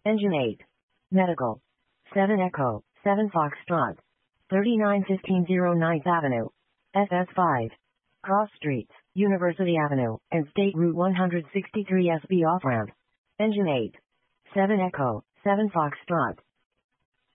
Engine 8. Medical. 7 Echo, 7 Foxtrot. 3915 9th Avenue. SS5. Cross Streets, University Avenue, and State Route 163 SB off-ramp. Engine 8. 7 Echo, 7 Foxtrot.